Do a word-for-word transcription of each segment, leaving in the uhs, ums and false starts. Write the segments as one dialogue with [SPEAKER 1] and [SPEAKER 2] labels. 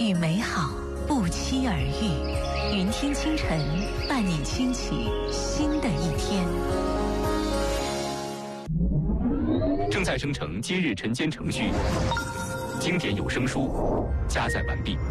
[SPEAKER 1] 与美好不期而遇。云听清晨，伴你轻启新的一天。
[SPEAKER 2] 正在生成今日晨间程序，经典有声书加载完毕。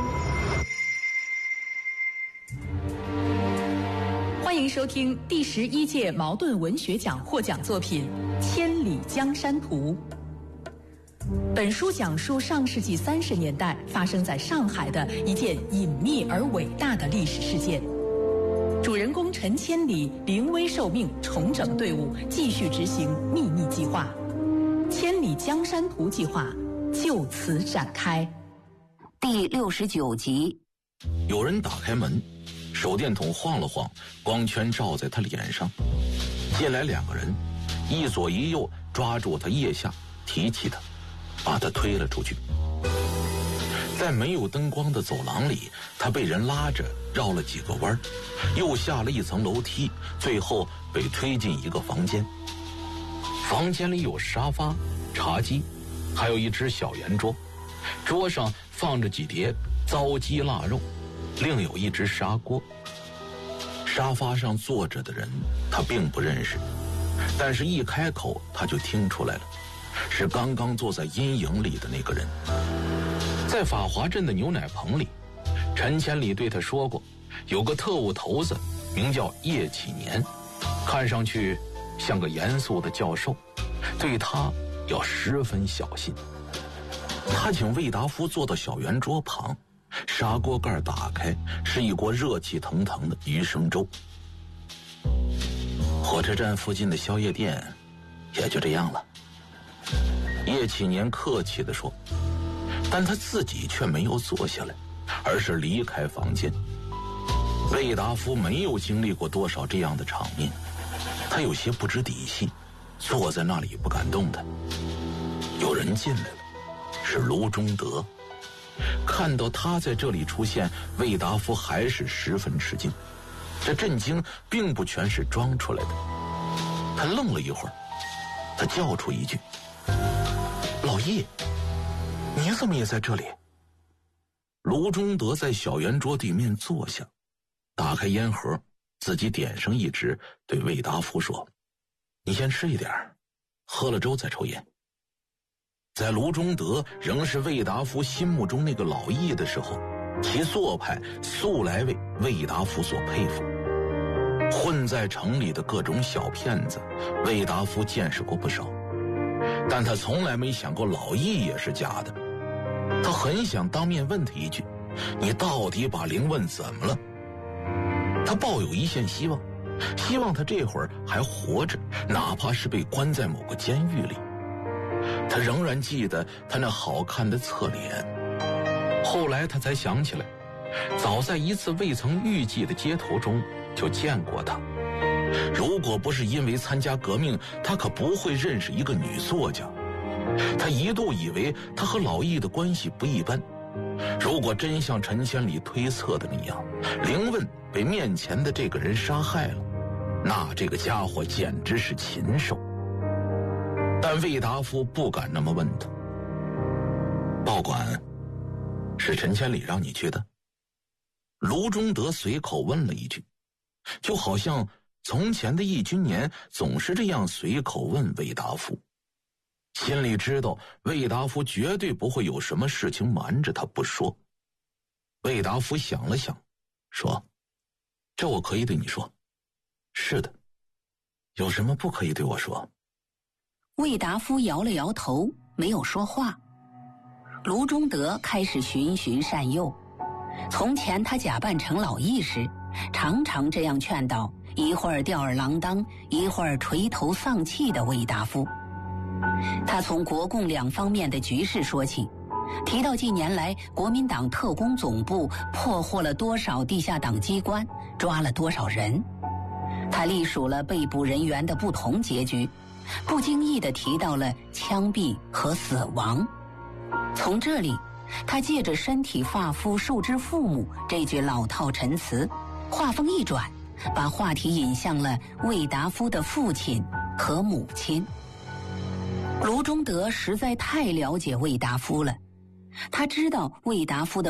[SPEAKER 3] 欢迎收听第十一届茅盾文学奖获奖作品《千里江山图》。本书讲述上世纪三十年代发生在上海的一件隐秘而伟大的历史事件。主人公陈千里临危受命，重整队伍，继续执行秘密计划。千里江山图计划就此展开。
[SPEAKER 4] 第六十九集。
[SPEAKER 5] 有人打开门，手电筒晃了晃，光圈照在他脸上。进来两个人，一左一右抓住他腋下，提起他，把他推了出去。在没有灯光的走廊里，他被人拉着绕了几个弯，又下了一层楼梯，最后被推进一个房间。房间里有沙发、茶几，还有一只小圆桌，桌上放着几碟糟鸡腊肉，另有一只砂锅。沙发上坐着的人他并不认识，但是一开口他就听出来了，是刚刚坐在阴影里的那个人。在法华镇的牛奶棚里，陈千里对他说过，有个特务头子名叫叶启年，看上去像个严肃的教授，对他要十分小心。他请魏达夫坐到小圆桌旁，砂锅盖打开，是一锅热气腾腾的鱼生粥。火车站附近的宵夜店也就这样了，叶启年客气地说，但他自己却没有坐下来，而是离开房间。魏达夫没有经历过多少这样的场面，他有些不知底细，坐在那里不敢动弹。有人进来了，是卢中德。看到他在这里出现，魏达夫还是十分吃惊。这震惊并不全是装出来的。他愣了一会儿，他叫出一句：“老叶，你怎么也在这里？”卢中德在小圆桌对面坐下，打开烟盒，自己点上一支，对魏达夫说：“你先吃一点，喝了粥再抽烟。”在卢中德仍是魏达夫心目中那个老易的时候，其做派素来为魏达夫所佩服。混在城里的各种小骗子，魏达夫见识过不少，但他从来没想过老易也是假的。他很想当面问他一句：“你到底把灵问怎么了？”他抱有一线希望，希望他这会儿还活着，哪怕是被关在某个监狱里。他仍然记得他那好看的侧脸。后来他才想起来，早在一次未曾预计的街头中就见过他。如果不是因为参加革命，他可不会认识一个女作家。他一度以为他和老易的关系不一般。如果真像陈千里推测的那样，灵问被面前的这个人杀害了，那这个家伙简直是禽兽。但魏达夫不敢那么问他。报馆是陈千里让你去的？卢中德随口问了一句，就好像从前的易君年总是这样随口问魏达夫，心里知道魏达夫绝对不会有什么事情瞒着他不说。魏达夫想了想，说：“这我可以对你说。”“是的。有什么不可以对我说？”
[SPEAKER 4] 魏达夫摇了摇头，没有说话。卢中德开始循循善诱。从前他假扮成老易时，常常这样劝导一会儿吊儿郎当，一会儿垂头丧气的魏达夫。他从国共两方面的局势说起，提到近年来国民党特工总部破获了多少地下党机关，抓了多少人。他历数了被捕人员的不同结局，不经意地提到了枪毙和死亡。从这里，他借着身体发肤受之父母这句老套陈词，话锋一转，把话题引向了魏达夫的父亲和母亲。卢中德实在太了解魏达夫了，他知道魏达夫的